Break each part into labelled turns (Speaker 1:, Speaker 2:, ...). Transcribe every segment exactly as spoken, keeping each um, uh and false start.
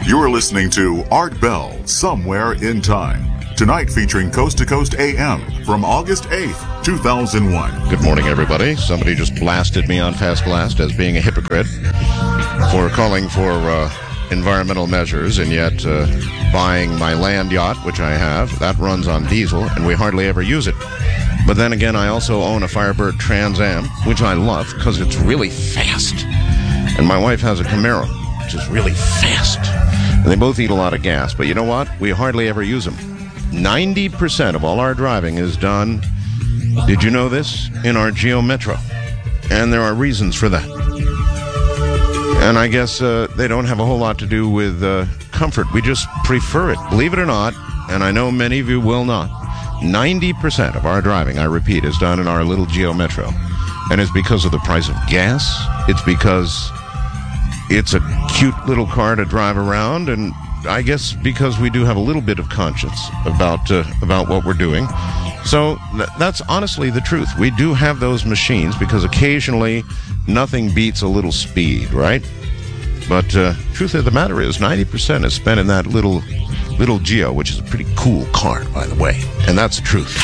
Speaker 1: You're listening to Art Bell, Somewhere in Time. Tonight featuring Coast to Coast A M from August eighth, two thousand one.
Speaker 2: Good morning, everybody. Somebody just blasted me on Fast Blast as being a hypocrite for calling for uh, environmental measures and yet uh, buying my land yacht, which I have. That runs on diesel, and we hardly ever use it. But then again, I also own a Firebird Trans Am, which I love because it's really fast. And my wife has a Camaro, which is really fast. And they both eat a lot of gas. But you know what? We hardly ever use them. ninety percent of all our driving is done, did you know this, in our Geo Metro. And there are reasons for that. And I guess uh, they don't have a whole lot to do with uh, comfort. We just prefer it. Believe it or not, and I know many of you will not, ninety percent of our driving, I repeat, is done in our little Geo Metro. And it's because of the price of gas. It's because it's a cute little car to drive around, and I guess because we do have a little bit of conscience about uh, about what we're doing. So th- that's honestly the truth. We do have those machines because occasionally nothing beats a little speed, right? But uh, truth of the matter is ninety percent is spent in that little little Geo, which is a pretty cool car, by the way. And that's the truth.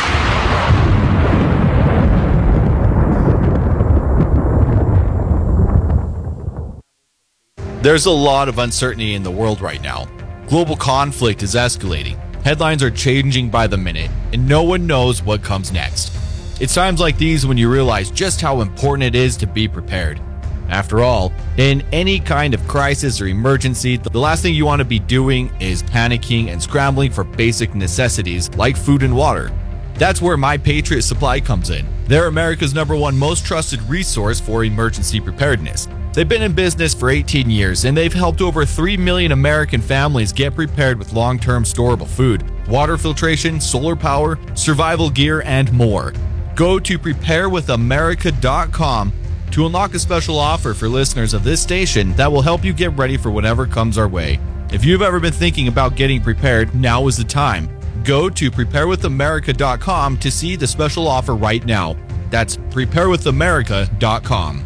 Speaker 3: There's a lot of uncertainty in the world right now. Global conflict is escalating. Headlines are changing by the minute, and no one knows what comes next. It's times like these when you realize just how important it is to be prepared. After all, in any kind of crisis or emergency, the last thing you want to be doing is panicking and scrambling for basic necessities like food and water. That's where My Patriot Supply comes in. They're America's number one most trusted resource for emergency preparedness. They've been in business for eighteen years, and they've helped over three million American families get prepared with long-term storable food, water filtration, solar power, survival gear, and more. Go to prepare with america dot com to unlock a special offer for listeners of this station that will help you get ready for whatever comes our way. If you've ever been thinking about getting prepared, now is the time. Go to prepare with america dot com to see the special offer right now. That's prepare with america dot com.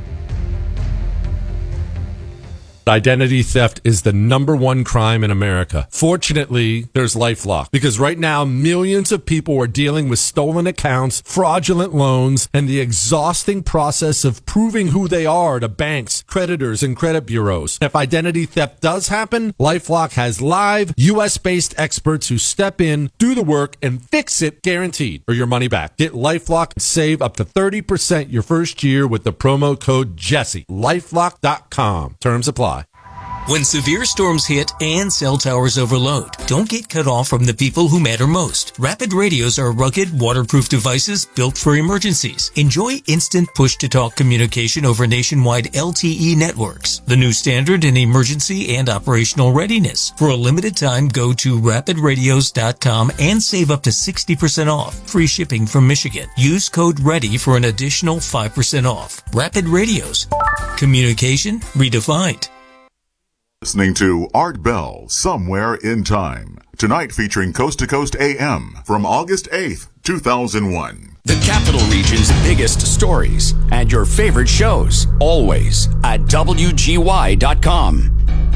Speaker 4: Identity theft is the number one crime in America. Fortunately, there's LifeLock, because right now millions of people are dealing with stolen accounts, fraudulent loans, and the exhausting process of proving who they are to banks, creditors, and credit bureaus. If identity theft does happen, LifeLock has live U S-based experts who step in, do the work, and fix it guaranteed, or your money back. Get LifeLock and save up to thirty percent your first year with the promo code Jesse. LifeLock dot com. Terms apply.
Speaker 5: When severe storms hit and cell towers overload, don't get cut off from the people who matter most. Rapid radios are rugged, waterproof devices built for emergencies. Enjoy instant push-to-talk communication over nationwide L T E networks, the new standard in emergency and operational readiness. For a limited time, go to rapid radios dot com and save up to sixty percent off. Free shipping from Michigan. Use code READY for an additional five percent off. Rapid Radios. Communication redefined.
Speaker 1: Listening to Art Bell, Somewhere in Time. Tonight featuring Coast to Coast A M from August eighth, two thousand one.
Speaker 6: The Capital Region's biggest stories and your favorite shows, always at W G Y dot com.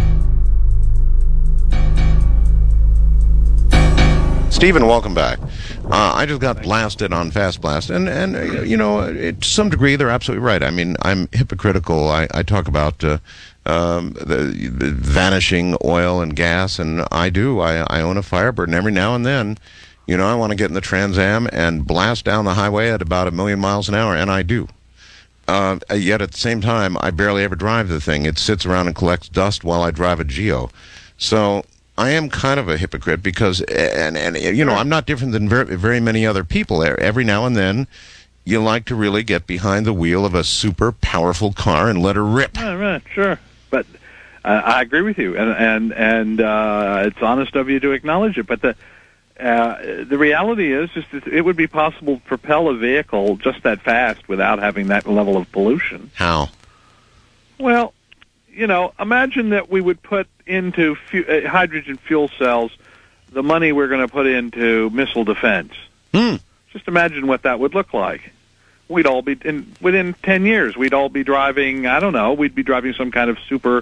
Speaker 2: Stephen, welcome back. Uh, I just got blasted on Fast Blast, and, and uh, you know, it, to some degree, they're absolutely right. I mean, I'm hypocritical. I, I talk about uh, um, the, the vanishing oil and gas, and I do. I, I own a Firebird, and every now and then, you know, I want to get in the Trans Am and blast down the highway at about a million miles an hour, and I do. Uh, yet at the same time, I barely ever drive the thing. It sits around and collects dust while I drive a Geo. So I am kind of a hypocrite because, and, and you know, I'm not different than very, very many other people. Every now and then, you like to really get behind the wheel of a super powerful car and let her rip.
Speaker 7: Yeah, right, sure. But uh, I agree with you, and and and uh, it's honest of you to acknowledge it. But the uh, the reality is, just that it would be possible to propel a vehicle just that fast without having that level of pollution.
Speaker 2: How?
Speaker 7: Well, you know, imagine that we would put into fu- uh, hydrogen fuel cells the money we're going to put into missile defense.
Speaker 2: Hmm.
Speaker 7: Just imagine what that would look like. We'd all be, in, within ten years, we'd all be driving, I don't know, we'd be driving some kind of super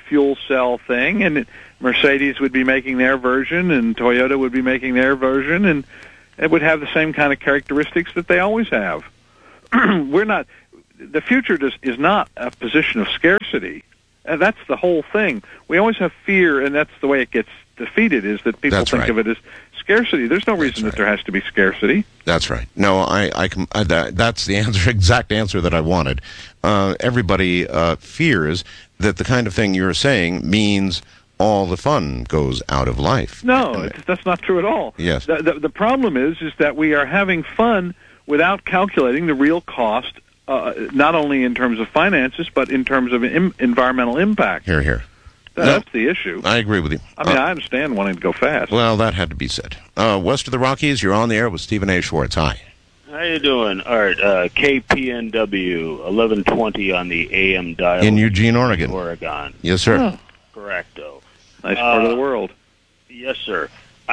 Speaker 7: fuel cell thing, and it, Mercedes would be making their version, and Toyota would be making their version, and it would have the same kind of characteristics that they always have. We're not. The future does, is not a position of scarcity, and that's the whole thing. We always have fear, and that's the way it gets defeated. Is that people
Speaker 2: That's
Speaker 7: think
Speaker 2: right.
Speaker 7: of it as scarcity? There's no reason
Speaker 2: That's
Speaker 7: that there has to be scarcity.
Speaker 2: That's right. No, I, I, com- I that, that's the answer, exact answer that I wanted. Uh, everybody uh, fears that the kind of thing you're saying means all the fun goes out of life.
Speaker 7: No,
Speaker 2: And-
Speaker 7: it's, that's not true at all.
Speaker 2: Yes.
Speaker 7: The, the, the problem is, is that we are having fun without calculating the real cost, uh, not only in terms of finances, but in terms of Im- environmental impact.
Speaker 2: Here, here.
Speaker 7: That-
Speaker 2: No.
Speaker 7: That's the issue.
Speaker 2: I agree with you.
Speaker 7: I mean,
Speaker 2: Uh,
Speaker 7: I understand wanting to go fast.
Speaker 2: well, that had to be said. Uh, west of the Rockies, you're on the air with Stephen A. Schwartz. Hi.
Speaker 8: How you doing? All right, uh, K P N W, eleven twenty on the A M dial.
Speaker 2: In Eugene, Oregon.
Speaker 8: Oregon.
Speaker 2: Yes, sir.
Speaker 7: Oh,
Speaker 8: Correcto.
Speaker 7: nice part of
Speaker 8: Uh,
Speaker 7: the world.
Speaker 8: Yes, sir.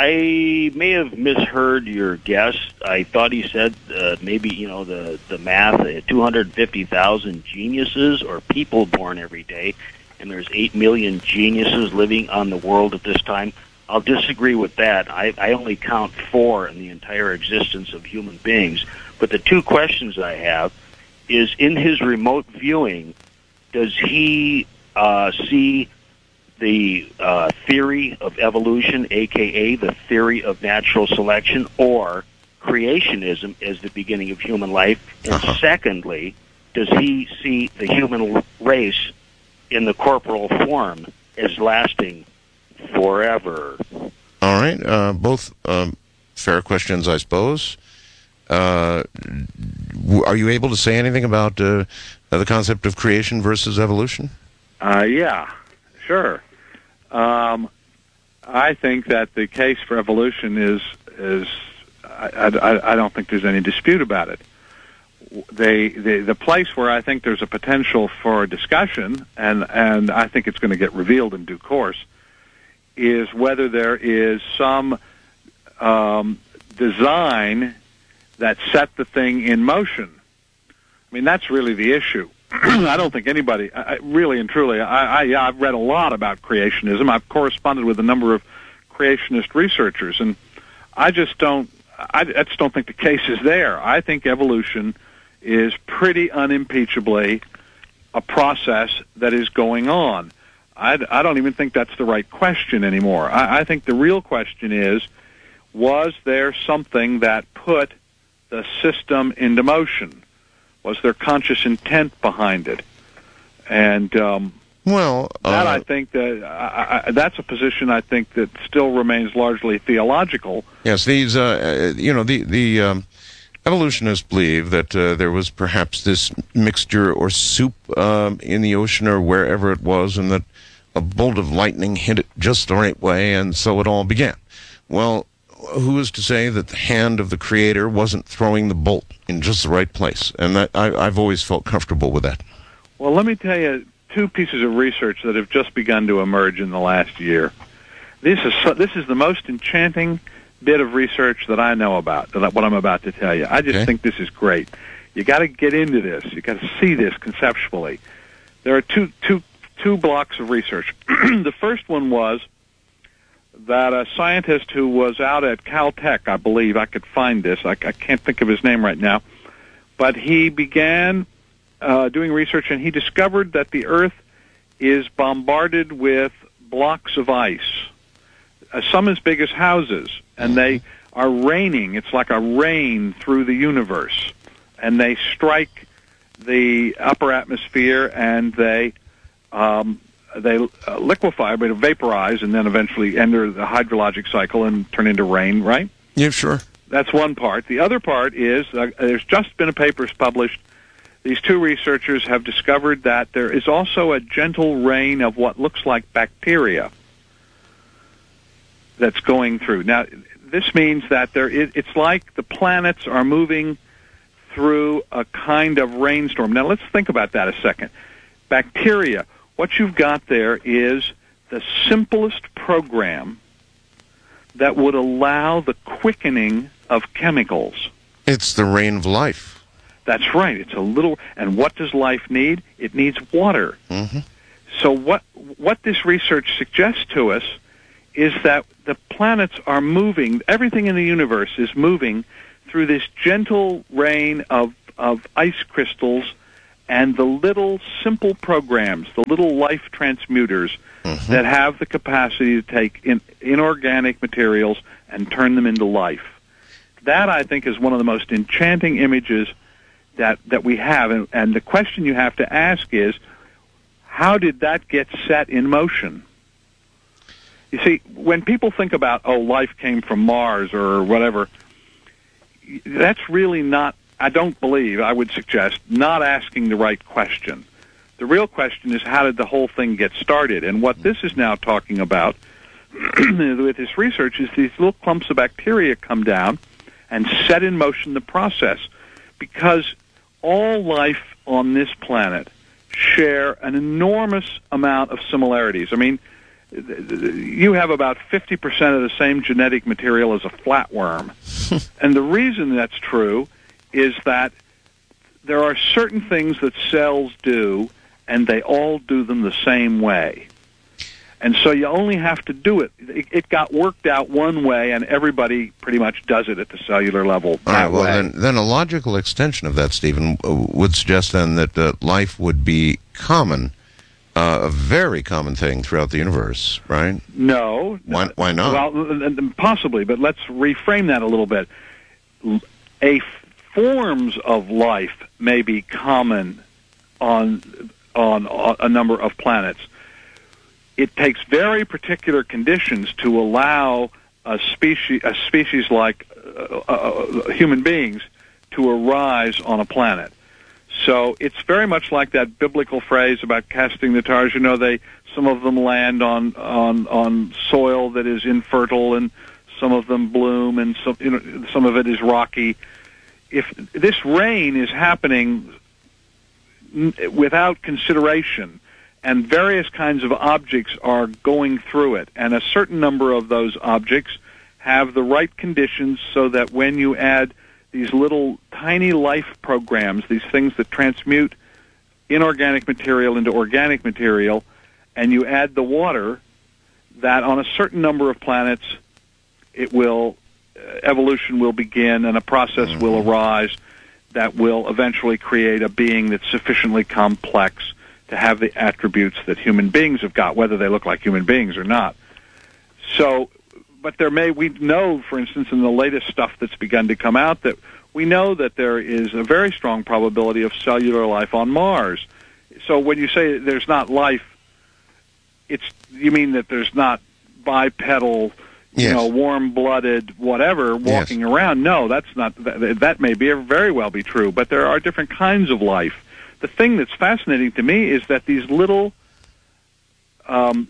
Speaker 8: I may have misheard your guess. I thought he said uh, maybe, you know, the, the math, uh, two hundred fifty thousand geniuses or people born every day, and there's eight million geniuses living on the world at this time. I'll disagree with that. I, I only count four in the entire existence of human beings. But the two questions I have is, in his remote viewing, does he uh, see the uh, theory of evolution, a k a the theory of natural selection, or creationism as the beginning of human life? And
Speaker 2: Uh-huh.
Speaker 8: secondly, does he see the human race in the corporal form as lasting forever?
Speaker 2: All right. Uh, both um, fair questions, I suppose. Uh, w- are you able to say anything about uh, the concept of creation versus evolution?
Speaker 7: Uh, yeah, sure. Um, I think that the case for evolution is is I, I, I don't think there's any dispute about it. They, the the place where I think there's a potential for discussion, and and I think it's going to get revealed in due course, is whether there is some um, design that set the thing in motion. I mean, that's really the issue. I don't think anybody, I, really and truly, I, I, yeah, I've read a lot about creationism. I've corresponded with a number of creationist researchers, and I just don't, I, I just don't think the case is there. I think evolution is pretty unimpeachably a process that is going on. I, I don't even think that's the right question anymore. I, I think the real question is, was there something that put the system into motion? Was there conscious intent behind it? And um,
Speaker 2: Well, uh,
Speaker 7: that I think that I, I, that's a position I think that still remains largely theological.
Speaker 2: yes, these, uh, uh, you know, the the um, evolutionists believe that uh, there was perhaps this mixture or soup um, in the ocean or wherever it was, and that a bolt of lightning hit it just the right way, and so it all began. Well, who is to say that the hand of the Creator wasn't throwing the bolt in just the right place? And that I, I've always felt comfortable with that.
Speaker 7: Well, let me tell you two pieces of research that have just begun to emerge in the last year. This is so, this is the most enchanting bit of research that I know about, that what I'm about to tell you. I just
Speaker 2: Okay.
Speaker 7: think this is great. You got to get into this. You got to see this conceptually. There are two two two blocks of research. The first one was that a scientist who was out at Caltech, I believe, I could find this, I, I can't think of his name right now, but he began uh, doing research, and he discovered that the Earth is bombarded with blocks of ice, uh, some as big as houses, and they are raining. It's like a rain through the universe, and they strike the upper atmosphere, and they um, they uh, liquefy, but vaporize, and then eventually enter the hydrologic cycle and turn into rain, right?
Speaker 2: Yeah, sure.
Speaker 7: That's one part. The other part is uh, there's just been a paper published. These two researchers have discovered that there is also a gentle rain of what looks like bacteria that's going through. Now, this means that there is, it's like the planets are moving through a kind of rainstorm. Now, let's think about that a second. Bacteria. What you've got there is the simplest program that would allow the quickening of chemicals.
Speaker 2: It's the rain of life.
Speaker 7: That's right. It's a little, and what does life need? It needs water.
Speaker 2: Mm-hmm.
Speaker 7: So what what this research suggests to us is that the planets are moving, everything in the universe is moving through this gentle rain of, of ice crystals and the little simple programs, the little life transmuters mm-hmm. that have the capacity to take in, inorganic materials and turn them into life. That, I think, is one of the most enchanting images that, that we have. And, and the question you have to ask is, how did that get set in motion? You see, when people think about, oh, life came from Mars or whatever, that's really not, I don't believe, I would suggest, not asking the right question. The real question is, how did the whole thing get started? And what this is now talking about with this research is these little clumps of bacteria come down and set in motion the process, because all life on this planet share an enormous amount of similarities. I mean, you have about fifty percent of the same genetic material as a flatworm. And the reason that's true is that there are certain things that cells do, and they all do them the same way. And so you only have to do it. It, it got worked out one way, and everybody pretty much does it at the cellular level that
Speaker 2: All right, well,
Speaker 7: way.
Speaker 2: Then, then a logical extension of that, Stephen, would suggest then that uh, life would be common, uh, a very common thing throughout the universe, right?
Speaker 7: No.
Speaker 2: Why, why not?
Speaker 7: Well, possibly, but let's reframe that a little bit. A forms of life may be common on on a number of planets. It takes very particular conditions to allow a species, a species like uh, uh, human beings, to arise on a planet. So it's very much like that biblical phrase about casting the tares. You know, they some of them land on on on soil that is infertile, and some of them bloom, and some you know some of it is rocky. If this rain is happening without consideration, and various kinds of objects are going through it, and a certain number of those objects have the right conditions so that when you add these little tiny life programs, these things that transmute inorganic material into organic material, and you add the water, that on a certain number of planets, it will, uh, evolution will begin, and a process mm-hmm. will arise that will eventually create a being that's sufficiently complex to have the attributes that human beings have got, whether they look like human beings or not. So, but there may, we know, for instance, in the latest stuff that's begun to come out, that we know that there is a very strong probability of cellular life on Mars. So when you say there's not life, it's, you mean that there's not bipedal, you
Speaker 2: yes.
Speaker 7: know, warm-blooded, whatever, walking
Speaker 2: yes.
Speaker 7: around. No, that's not, that, that may be very well be true, but there are different kinds of life. The thing that's fascinating to me is that these little um,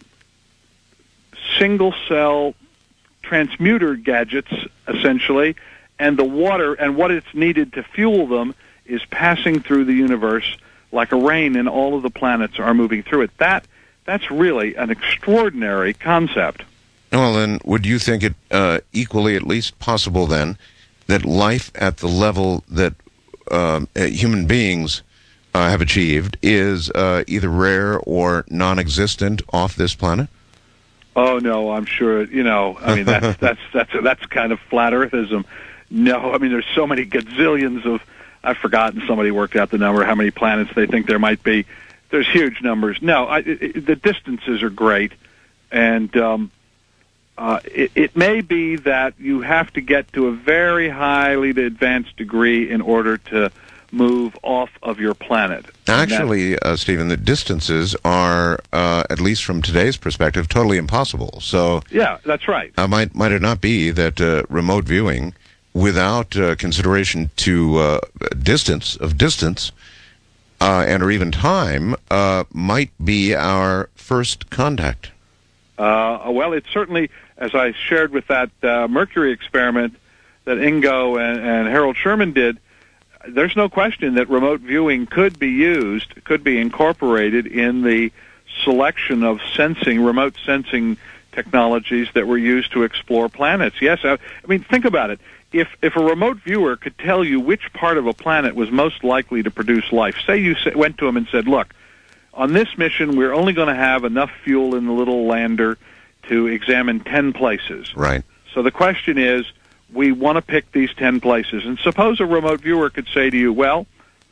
Speaker 7: single-cell transmuter gadgets, essentially, and the water and what it's needed to fuel them is passing through the universe like a rain, and all of the planets are moving through it. That that's really an extraordinary concept.
Speaker 2: Well, then, would you think it uh, equally at least possible, then, that life at the level that uh, human beings uh, have achieved is uh, either rare or non-existent off this planet?
Speaker 7: Oh, no, I'm sure, you know, I mean, that's that's that's that's kind of flat earthism. No, I mean, there's so many gazillions of, I've forgotten, somebody worked out the number, how many planets they think there might be. There's huge numbers. No, I, it, the distances are great, and um, uh, it, it may be that you have to get to a very highly advanced degree in order to move off of your planet.
Speaker 2: Actually, uh, Stephen, the distances are, uh, at least from today's perspective, totally impossible. So,
Speaker 7: yeah, that's right.
Speaker 2: Uh, might might it not be that uh, remote viewing, without uh, consideration to uh, distance of distance, uh, and or even time, uh, might be our first contact?
Speaker 7: Uh, well, it's certainly, as I shared with that uh, Mercury experiment that Ingo and, and Harold Sherman did, there's no question that remote viewing could be used, could be incorporated in the selection of sensing, remote sensing technologies that were used to explore planets. Yes, I, I mean, think about it. If if a remote viewer could tell you which part of a planet was most likely to produce life, say you went to him and said, look, on this mission, we're only going to have enough fuel in the little lander to examine ten places.
Speaker 2: Right.
Speaker 7: So the question is, we want to pick these ten places. And suppose a remote viewer could say to you, well,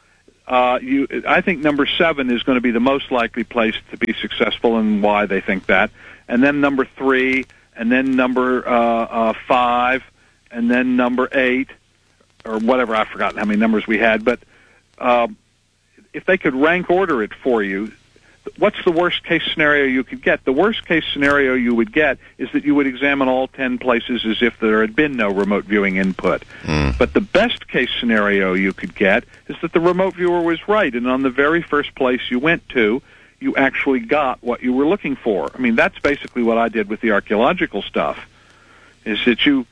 Speaker 7: uh, you, I think number seven is going to be the most likely place to be successful, and why they think that. And then number three, and then number uh, uh, five, and then number eight, or whatever. I've forgotten how many numbers we had. But uh, if they could rank order it for you, what's the worst case scenario you could get? The worst case scenario you would get is that you would examine all ten places as if there had been no remote viewing input.
Speaker 2: Mm.
Speaker 7: But the best case scenario you could get is that the remote viewer was right, and on the very first place you went to, you actually got what you were looking for. I mean, that's basically what I did with the archaeological stuff, is that you,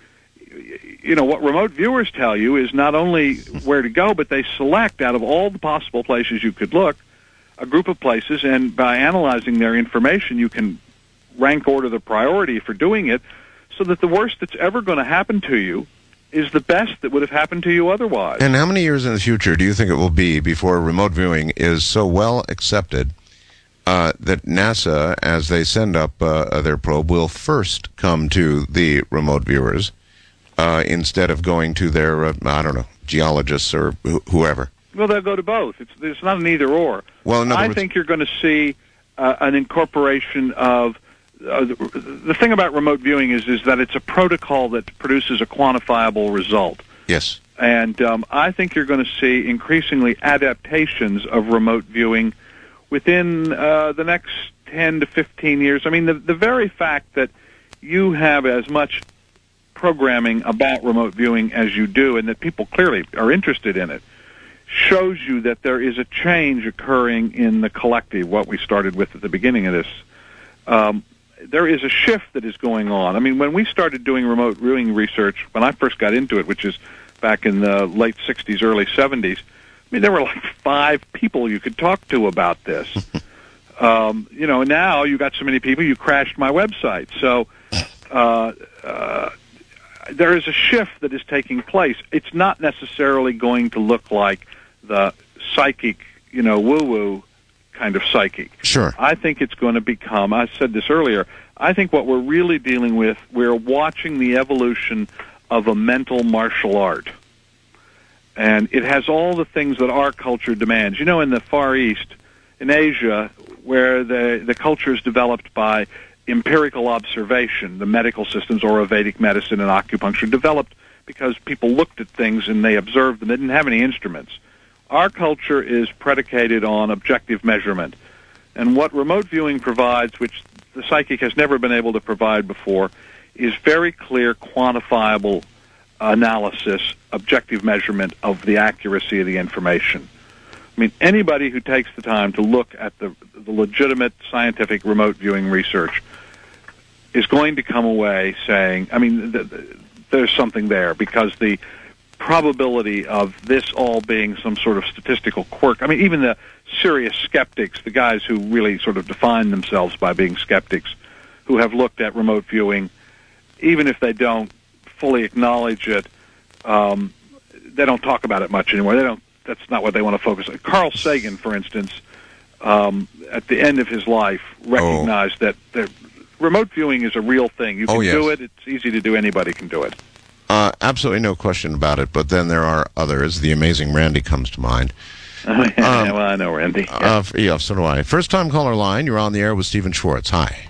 Speaker 7: you know, what remote viewers tell you is not only where to go, but they select out of all the possible places you could look, a group of places, and by analyzing their information, you can rank order the priority for doing it, so that the worst that's ever going to happen to you is the best that would have happened to you otherwise.
Speaker 2: And how many years in the future do you think it will be before remote viewing is so well accepted uh, that NASA, as they send up uh, their probe, will first come to the remote viewers uh, instead of going to their, uh, I don't know, geologists or wh- whoever?
Speaker 7: Well, they'll go to both. It's, it's not an either-or.
Speaker 2: Well, in other
Speaker 7: I
Speaker 2: words,
Speaker 7: think you're going to see uh, an incorporation of... Uh, the, the thing about remote viewing is, is that it's a protocol that produces a quantifiable result.
Speaker 2: yes.
Speaker 7: And um, I think you're going to see increasingly adaptations of remote viewing within uh, the next ten to fifteen years. I mean, the, the very fact that you have as much programming about remote viewing as you do, and that people clearly are interested in it, shows you that there is a change occurring in the collective, what we started with at the beginning of this. Um, there is a shift that is going on. I mean, when we started doing remote viewing research, when I first got into it, which is back in the late sixties, early seventies, I mean, there were like five people you could talk to about this. um, you know, now you got so many people, you crashed my website. So uh, uh, there is a shift that is taking place. It's not necessarily going to look like the psychic, you know, woo-woo kind of psychic.
Speaker 2: Sure.
Speaker 7: I think it's going to become, I said this earlier, I think what we're really dealing with, we're watching the evolution of a mental martial art. And it has all the things that our culture demands. You know, in the Far East, in Asia, where the, the culture is developed by empirical observation, the medical systems, or Vedic medicine and acupuncture, developed because people looked at things and they observed them. They didn't have any instruments. Our culture is predicated on objective measurement. And what remote viewing provides, which the psychic has never been able to provide before, is very clear, quantifiable analysis, objective measurement of the accuracy of the information. I mean, anybody who takes the time to look at the, the legitimate scientific remote viewing research is going to come away saying, I mean, th- th- there's something there, because the probability of this all being some sort of statistical quirk, I mean, even the serious skeptics, the guys who really sort of define themselves by being skeptics, who have looked at remote viewing, even if they don't fully acknowledge it, um, they don't talk about it much anymore. They don't. That's not what they want to focus on. Carl Sagan, for instance, um, at the end of his life, recognized oh. that the remote viewing is a real thing. You can
Speaker 2: oh, yes.
Speaker 7: do it. It's easy to do. Anybody can do it.
Speaker 2: Uh, absolutely no question about it, but then there are others. The amazing Randy comes to mind.
Speaker 7: Oh, yeah, um, well, I know Randy. Yeah.
Speaker 2: Uh, yeah, so do I. First-time caller line, you're on the air with Stephen Schwartz. Hi.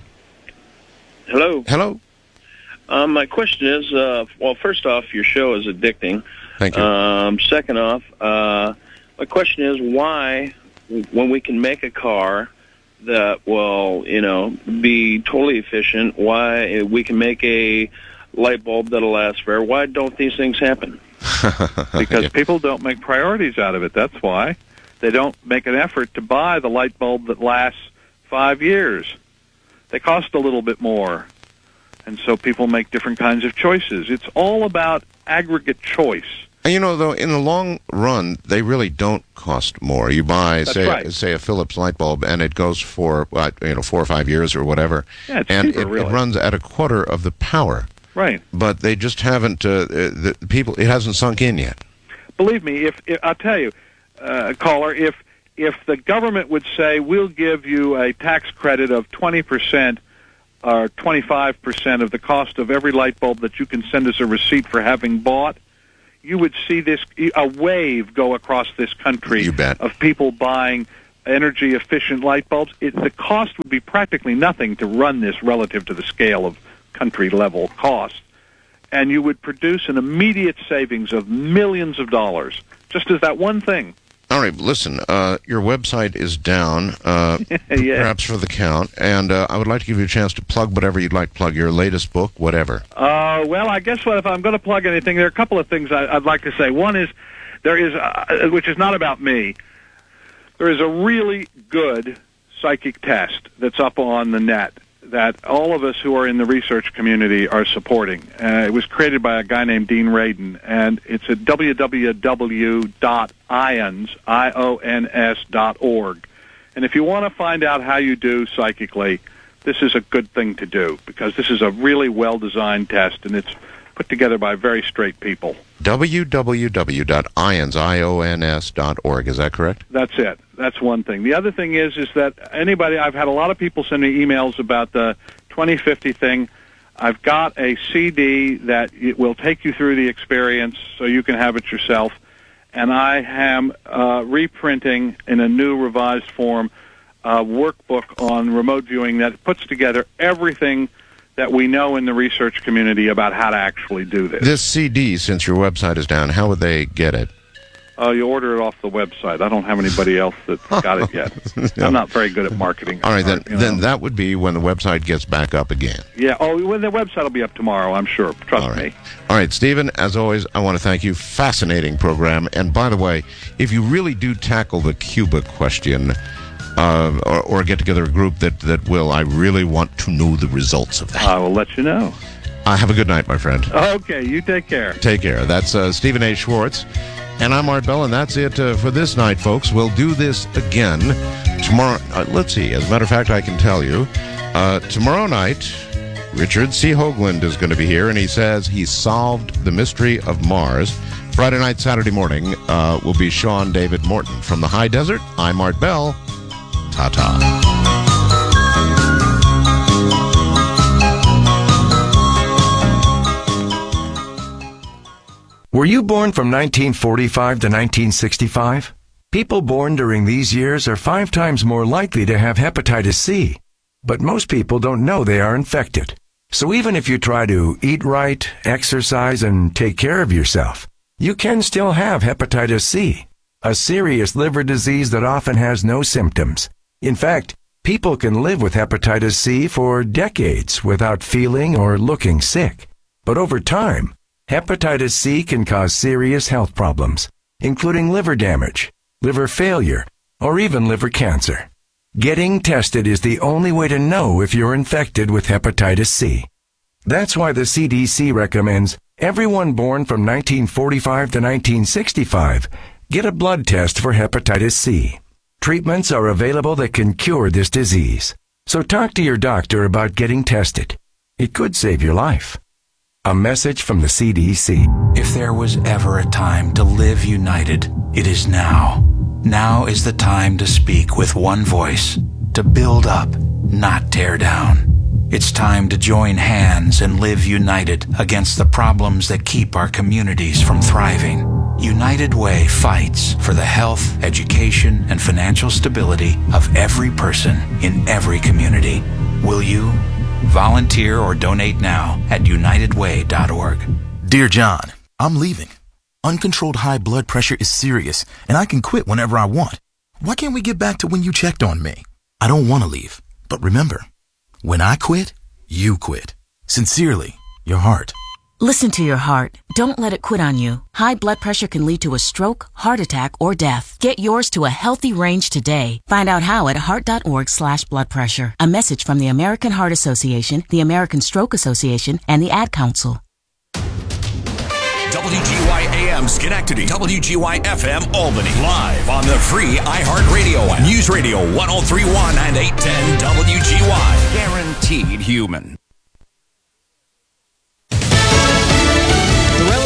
Speaker 9: Hello.
Speaker 2: Hello.
Speaker 9: Um, my question is, uh, well, first off, your show is addicting.
Speaker 2: Thank you.
Speaker 9: Um, second off, uh, my question is why, when we can make a car that will, you know, be totally efficient, why we can make a light bulb that'll last forever, why don't these things happen?
Speaker 7: Because
Speaker 2: yeah.
Speaker 7: people don't make priorities out of it. That's why. They don't make an effort to buy the light bulb that lasts five years. They cost a little bit more. And so people make different kinds of choices. It's all about aggregate choice.
Speaker 2: And you know, though, in the long run, they really don't cost more. You buy,
Speaker 7: That's
Speaker 2: say,
Speaker 7: right.
Speaker 2: say a Philips light bulb, and it goes for, what, you know, four or five years or whatever.
Speaker 7: Yeah, it's
Speaker 2: and
Speaker 7: cheaper,
Speaker 2: it,
Speaker 7: really.
Speaker 2: it runs at a quarter of the power.
Speaker 7: Right.
Speaker 2: But they just haven't, uh, the people, it hasn't sunk in yet.
Speaker 7: Believe me, if, if I'll tell you, uh, caller, if if the government would say, we'll give you a tax credit of twenty percent or twenty-five percent of the cost of every light bulb that you can send us a receipt for having bought, you would see this a wave go across this country
Speaker 2: You bet.
Speaker 7: of people buying energy-efficient light bulbs. It, the cost would be practically nothing to run this relative to the scale of country-level cost, and you would produce an immediate savings of millions of dollars, just as that one thing.
Speaker 2: All right, listen, uh, your website is down, uh,
Speaker 7: Yeah.
Speaker 2: perhaps for the count, and uh, I would like to give you a chance to plug whatever you'd like to plug, your latest book, whatever.
Speaker 7: Uh, well, I guess what if I'm going to plug anything, there are a couple of things I, I'd like to say. One is, there is, uh, which is not about me, there is a really good psychic test that's up on the net that all of us who are in the research community are supporting. Uh, it was created by a guy named Dean Radin, and it's at w w w dot ions, I O N S dot org. And if you want to find out how you do psychically, this is a good thing to do, because this is a really well-designed test, and it's put together by very straight people.
Speaker 2: w w w dot ions, I O N S dot org, is that correct?
Speaker 7: That's it. That's one thing. The other thing is, is that anybody, I've had a lot of people send me emails about the twenty fifty thing. I've got a C D that it will take you through the experience so you can have it yourself. And I am uh, reprinting in a new revised form a workbook on remote viewing that puts together everything that we know in the research community about how to actually do this.
Speaker 2: This C D, since your website is down, how would they get it?
Speaker 7: Uh, you order it off the website. I don't have anybody else that's got it yet.
Speaker 2: No.
Speaker 7: I'm not very good at marketing.
Speaker 2: All right, then,
Speaker 7: you know.
Speaker 2: then that would be when the website gets back up again.
Speaker 7: Yeah, oh, well, the website will be up tomorrow, I'm sure. Trust
Speaker 2: All right.
Speaker 7: me.
Speaker 2: All right, Stephen, as always, I want to thank you. Fascinating program. And by the way, if you really do tackle the Cuba question, uh, or, or get together a group that, that will, I really want to know the results of that.
Speaker 7: I will let you know.
Speaker 2: Uh, have a good night, my friend.
Speaker 7: Okay, you take care.
Speaker 2: Take care. That's uh, Stephen A. Schwartz. And I'm Art Bell, and that's it uh, for this night, folks. We'll do this again tomorrow. Uh, let's see. As a matter of fact, I can tell you, uh, tomorrow night, Richard C. Hoagland is going to be here, and he says he solved the mystery of Mars. Friday night, Saturday morning, uh, will be Sean David Morton. From the high desert, I'm Art Bell. Ta-ta.
Speaker 10: Were you born from nineteen forty-five to nineteen sixty-five? People born during these years are five times more likely to have hepatitis C. But most people don't know they are infected. So even if you try to eat right, exercise, and take care of yourself, you can still have hepatitis C, a serious liver disease that often has no symptoms. In fact, people can live with hepatitis C for decades without feeling or looking sick. But over time, hepatitis C can cause serious health problems, including liver damage, liver failure, or even liver cancer. Getting tested is the only way to know if you're infected with hepatitis C. That's why the C D C recommends everyone born from nineteen forty-five to nineteen sixty-five get a blood test for hepatitis C. Treatments are available that can cure this disease. So talk to your doctor about getting tested. It could save your life. A message from the C D C.
Speaker 11: If there was ever a time to live united, it is now. Now is the time to speak with one voice, to build up, not tear down. It's time to join hands and live united against the problems that keep our communities from thriving. United Way fights for the health, education, and financial stability of every person in every community. Will you? Volunteer or donate now at united way dot org.
Speaker 12: Dear John, I'm leaving. Uncontrolled high blood pressure is serious, and I can quit whenever I want. Why can't we get back to when you checked on me? I don't want to leave, but remember, when I quit, you quit. Sincerely, your heart.
Speaker 13: Listen to your heart. Don't let it quit on you. High blood pressure can lead to a stroke, heart attack, or death. Get yours to a healthy range today. Find out how at heart.org slash blood pressure. A message from the American Heart Association, the American Stroke Association, and the Ad Council.
Speaker 6: W G Y A M Schenectady, W G Y F M Albany, live on the free iHeartRadio app. News Radio one oh three point one and eight ten W G Y. Guaranteed human.
Speaker 14: The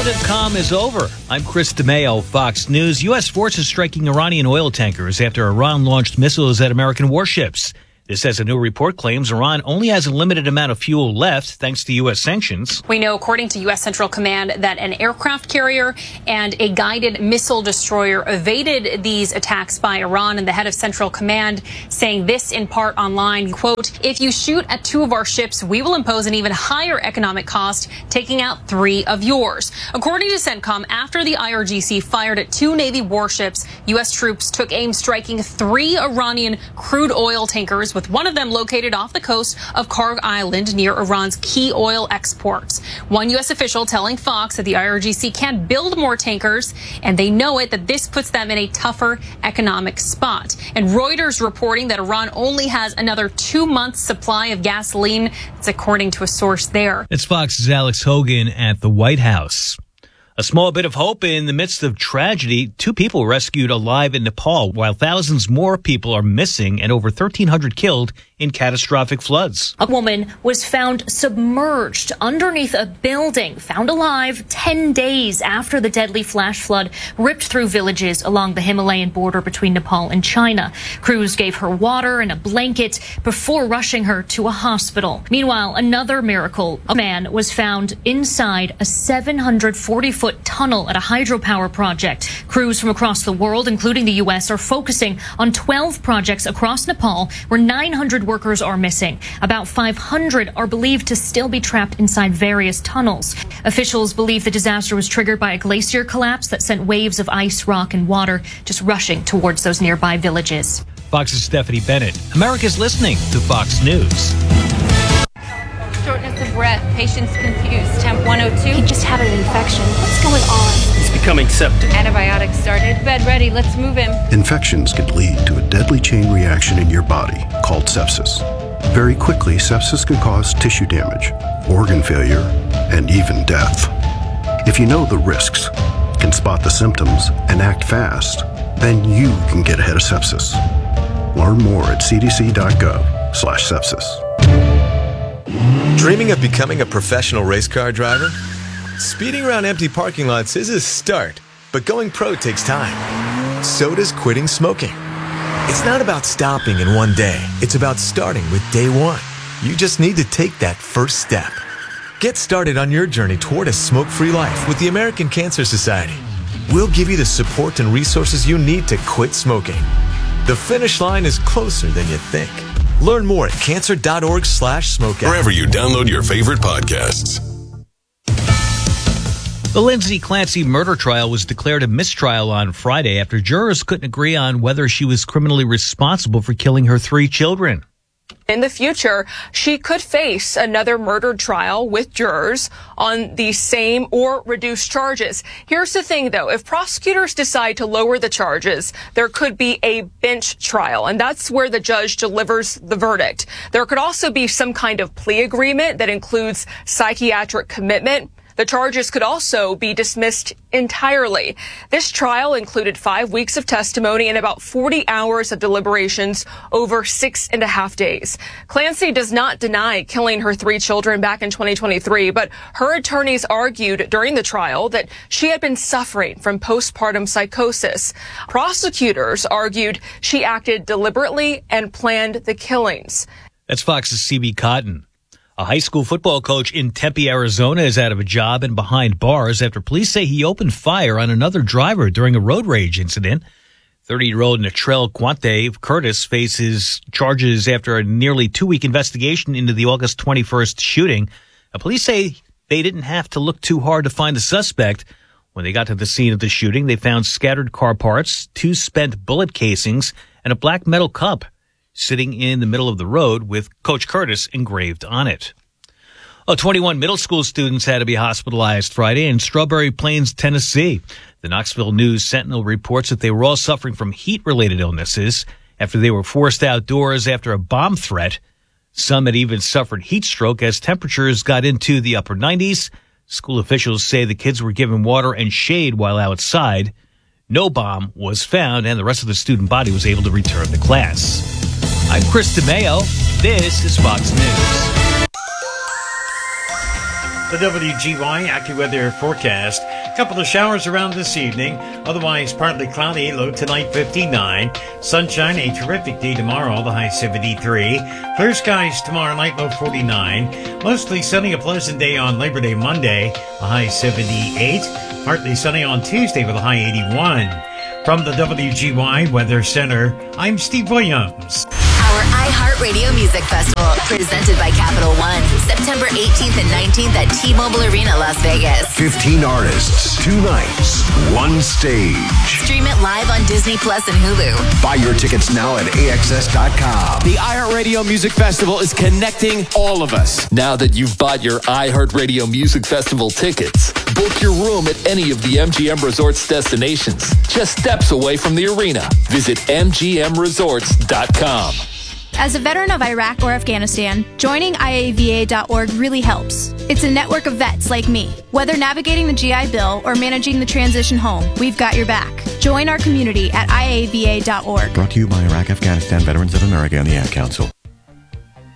Speaker 14: relative calm is over. I'm Chris DeMaio, Fox News. U S forces striking Iranian oil tankers after Iran launched missiles at American warships. This, as a new report claims, Iran only has a limited amount of fuel left thanks to U S sanctions.
Speaker 15: We know, according to U S Central Command, that an aircraft carrier and a guided missile destroyer evaded these attacks by Iran, and the head of Central Command saying this in part online, quote, "If you shoot at two of our ships, we will impose an even higher economic cost, taking out three of yours." According to CENTCOM, after the I R G C fired at two Navy warships, U S troops took aim striking three Iranian crude oil tankers, with one of them located off the coast of Karg Island near Iran's key oil exports. One U S official telling Fox that the I R G C can't build more tankers, and they know it, that this puts them in a tougher economic spot. And Reuters reporting that Iran only has another two months supply of gasoline. That's according to a source there.
Speaker 14: It's Fox's Alex Hogan at the White House. A small bit of hope in the midst of tragedy. Two people rescued alive in Nepal, while thousands more people are missing and over thirteen hundred killed in catastrophic floods.
Speaker 16: A woman was found submerged underneath a building, found alive ten days after the deadly flash flood ripped through villages along the Himalayan border between Nepal and China. Crews gave her water and a blanket before rushing her to a hospital. Meanwhile, another miracle. A man was found inside a seven hundred forty foot tunnel at a hydropower project. Crews from across the world, including the U S, are focusing on twelve projects across Nepal where nine hundred workers are missing. About five hundred are believed to still be trapped inside various tunnels. Officials believe the disaster was triggered by a glacier collapse that sent waves of ice, rock, and water just rushing towards those nearby villages.
Speaker 14: Fox's Stephanie Bennett. America's listening to Fox News.
Speaker 17: Shortness of breath, patient's confused, temp one oh two.
Speaker 18: He just had an infection. What's going on?
Speaker 19: He's becoming septic.
Speaker 17: Antibiotics started. Bed ready, let's move him.
Speaker 20: Infections can lead to a deadly chain reaction in your body called sepsis. Very quickly, sepsis can cause tissue damage, organ failure, and even death. If you know the risks, can spot the symptoms, and act fast, then you can get ahead of sepsis. Learn more at c d c dot gov slash sepsis.
Speaker 21: Dreaming of becoming a professional race car driver? Speeding around empty parking lots is a start, but going pro takes time. So does quitting smoking. It's not about stopping in one day. It's about starting with day one. You just need to take that first step. Get started on your journey toward a smoke-free life with the American Cancer Society. We'll give you the support and resources you need to quit smoking. The finish line is closer than you think. Learn more at cancer.org slash smoke out.
Speaker 6: Wherever you download your favorite podcasts.
Speaker 14: The Lindsay Clancy murder trial was declared a mistrial on Friday after jurors couldn't agree on whether she was criminally responsible for killing her three children.
Speaker 22: In the future, she could face another murder trial with jurors on the same or reduced charges. Here's the thing, though. If prosecutors decide to lower the charges, there could be a bench trial, and that's where the judge delivers the verdict. There could also be some kind of plea agreement that includes psychiatric commitment. The charges could also be dismissed entirely. This trial included five weeks of testimony and about forty hours of deliberations over six and a half days. Clancy does not deny killing her three children back in twenty twenty-three, but her attorneys argued during the trial that she had been suffering from postpartum psychosis. Prosecutors argued she acted deliberately and planned the killings.
Speaker 14: That's Fox's C B Cotton. A high school football coach in Tempe, Arizona is out of a job and behind bars after police say he opened fire on another driver during a road rage incident. thirty-year-old Natrell Quante Curtis faces charges after a nearly two-week investigation into the August twenty-first shooting. The police say they didn't have to look too hard to find the suspect. When they got to the scene of the shooting, they found scattered car parts, two spent bullet casings, and a black metal cup sitting in the middle of the road with Coach Curtis engraved on it. Oh, twenty-one middle school students had to be hospitalized Friday in Strawberry Plains, Tennessee. The Knoxville News Sentinel reports that they were all suffering from heat-related illnesses after they were forced outdoors after a bomb threat. Some had even suffered heat stroke as temperatures got into the upper nineties. School officials say the kids were given water and shade while outside. No bomb was found, and the rest of the student body was able to return to class. I'm Chris DeMaio. This is Fox News.
Speaker 23: The W G Y AccuWeather forecast.
Speaker 3: Couple of showers around this evening. Otherwise, partly cloudy. Low tonight, fifty-nine. Sunshine, a terrific day tomorrow. The high, seventy-three. Clear skies tomorrow night, low forty-nine. Mostly sunny, a pleasant day on Labor Day Monday. A high, seventy-eight. Partly sunny on Tuesday with a high, eighty-one. From the W G Y Weather Center, I'm Steve Williams.
Speaker 19: Our iHeartRadio Music Festival, presented by Capital One, September eighteenth and nineteenth at T-Mobile Arena, Las Vegas.
Speaker 23: fifteen artists, two nights, one stage.
Speaker 19: Stream it live on Disney Plus and Hulu.
Speaker 23: Buy your tickets now at A X S dot com.
Speaker 24: The iHeartRadio Music Festival is connecting all of us.
Speaker 25: Now that you've bought your iHeartRadio Music Festival tickets, book your room at any of the M G M Resorts destinations, just steps away from the arena. Visit M G M resorts dot com.
Speaker 26: As a veteran of Iraq or Afghanistan, joining I A V A dot org really helps. It's a network of vets like me. Whether navigating the G I Bill or managing the transition home, we've got your back. Join our community at I A V A dot org.
Speaker 27: Brought to you by Iraq Afghanistan Veterans of America and the Ad Council.